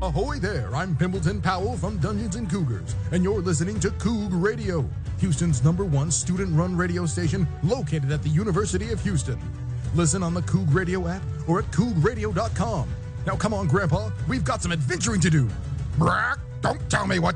Ahoy there, I'm Pimbleton Powell from Dungeons and Cougars, and you're listening to Coug Radio, Houston's #1 student-run radio station located at the University of Houston. Listen on the Coug Radio app or at cougradio.com. Now come on, Grandpa, we've got some adventuring to do. Brack, don't tell me what